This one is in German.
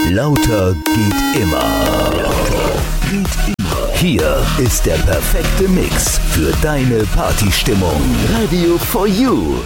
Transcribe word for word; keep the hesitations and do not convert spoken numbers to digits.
Lauter geht immer. Lauter geht immer. Hier ist der perfekte Mix für deine Partystimmung. Radio for You.